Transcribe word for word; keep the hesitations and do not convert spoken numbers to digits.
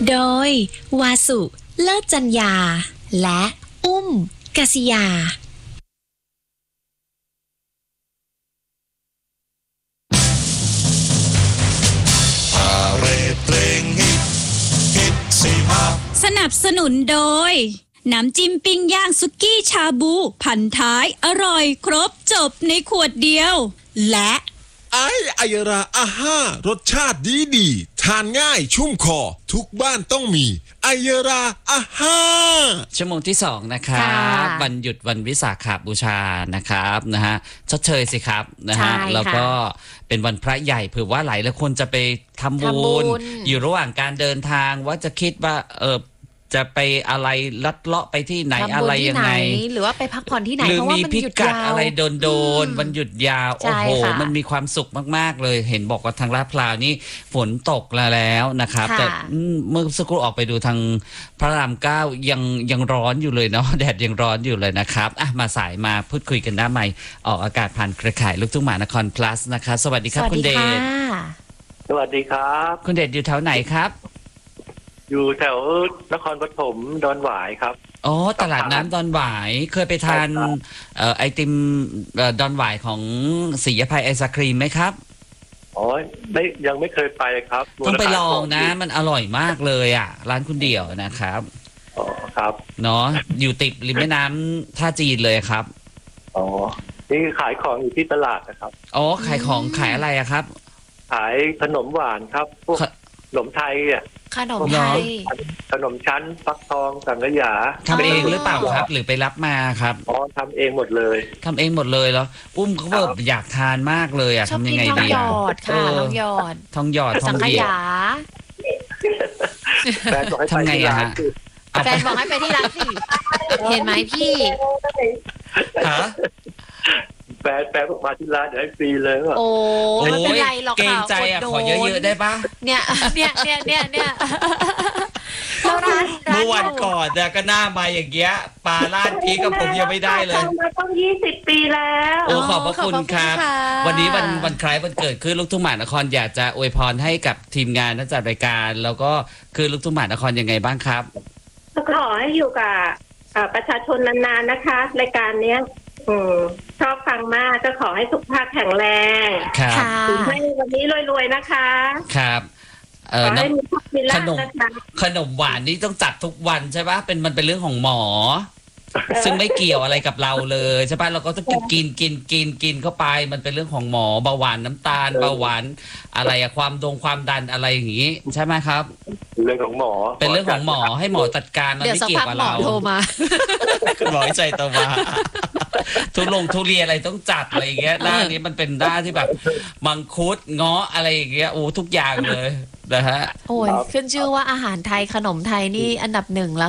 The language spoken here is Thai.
โดยวาสุเลิศจัญญาและอุ้มกษิยาสนับสนุนโดยน้ำจิ้มปิ้งย่างสุกี้ชาบูพันท้ายอร่อยครบจบในขวดเดียวและไอไอยราอาห้ารสชาติดีดีทานง่ายชุ่มคอทุกบ้านต้องมีไอยราอาห้าชั่วโมงที่สองนะครับวันหยุดวันวิสาขบูชานะครับนะฮะชดเชยสิครับนะฮะแล้วก็เป็นวันพระใหญ่เผื่อว่าหลายหลายคนจะไปทำบุญอยู่ระหว่างการเดินทางว่าจะคิดว่าเออจะไปอะไรลัดเลาะไปที่ไหนอะไรยังไงหรือว่าไปพักผ่อนที่ไหนหรือมีพิกัดอะไรโดนโดนวันหยุดยาวโอ้โหมันมีความสุขมากๆเลยเห็นบอกว่าทางลาดพร้าวนี่ฝนตกแล้วนะครับแต่เมื่อสักครู่ออกไปดูทางพระรามเก้ายังยังร้อนอยู่เลยเนาะแดดยังร้อนอยู่เลยนะครับอ่ะมาสายมาพูดคุยกันได้ใหม่ออกอากาศผ่านเครือข่ายลูกทุ่งมหานคร plus นะคะสวัสดีครับคุณเดชสวัสดีครับคุณเดชอยู่แถวไหนครับอยู่แถวนครปฐมดอนหวายครับอ๋อตลาดน้ำดอนหวายเคยไปทานเอ่อไอติมดอนหวายของศรีอภัยไอศครีมไหมครับอ๋อไม่ยังไม่เคยไปครับต้องไปลองนะมันอร่อยมากเลยอ่ะร้านคุณเดี่ยวนะครับอ๋อครับเนาะอยู่ติดริมแม่น้ำท่าจีนเลยครับอ๋อนี่ขายของอยู่ที่ตลาดนะครับอ๋อขายของขายอะไรอะครับขายขนมหวานครับพวกขนมไทยอ่ะขนมไทยขนมชั้นฟักทองสังขยาทำเองหรือเปล่าครับหรือไปรับมาครับอ๋อทำเองหมดเลยทำเองหมดเลยแล้วอุ้มเขาแบบอยากทานมากเลยอ่ะทำยังไงดีทองหยอดค่ะทองหยอดทองหยอดทองเบียร์ทำไงอะฮะแฟนบอกให้ไปที่ร้านสิเห็นไหมพี่ฮะแฟนแฟนบอกมาที่ร้านเดี๋ยวให้ฟรีเลยว่ะโอ้ไม่เป็นไรหรอกค่ะเกรงใจอ่ะขอเยอะๆได้ปะเนี่ยเนี่ยเนี่ยเนี่ยเนี่ยแล้วร้านเมื่อวันก่อนเนี่ยก็หน้ามาอย่างเงี้ยปลาลาดพีกับผมยังไม่ได้เลยมาต้องยี่สิบปีแล้วโอ้ขอบพระคุณครับวันนี้วันวันคล้ายวันเกิดคือลูกทุ่งมหานครอยากจะอวยพรให้กับทีมงานนักจัดรายการแล้วก็คือลูกทุ่งมหานครยังไงบ้างครับขอให้อยู่กับประชาชนนานๆนะคะรายการเนี้ยอืมชอบฟังมากก็ขอให้สุขภาพแข็งแรงครับให้วันนี้รวยๆนะคะครับเออขนมขนมหวานนี่ต้องจัดทุกวันใช่ปะเป็นมันเป็นเรื่องของหมอซึ่งไม่เกี่ยวอะไรกับเราเลยใช่ปะเราก็ต้องกินกินกินกินเข้าไปมันเป็นเรื่องของหมอเบาหวานน้ำตาลเบาหวานอะไรอะความดงความดันอะไรอย่างงี้ใช่ไหมครับเรื่องของหมอเป็นเรื่องของหมอให้หมอจัดการมันไม่เกี่ยวกับเราเดี๋ยวสักพักหมอโทรมาคุณหมอใจโตมาทุลงทุเรียนอะไรต้องจัดอะไรอย่างเงี้ยหน้านี้มันเป็นหน้าที่แบบมังคุดเงาะอะไรอย่างเงี้ยโอ้ทุกอย่างเลยนะฮะโอ้ยขึ้นชื่อว่าอาหารไทยขนมไทยนี่อันดับหนึ่งแล้ว